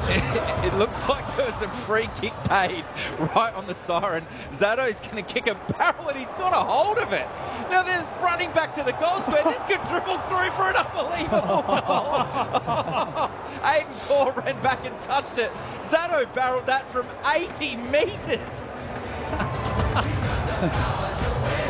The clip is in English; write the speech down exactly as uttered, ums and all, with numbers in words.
It, it looks like there was a free kick paid right on the siren. Zaddo's going to kick a barrel and he's got a hold of it. Now there's running back to the goal square. This could dribble through for an unbelievable goal. Aiden Core ran back and touched it. Zaddo barreled that from eighty metres.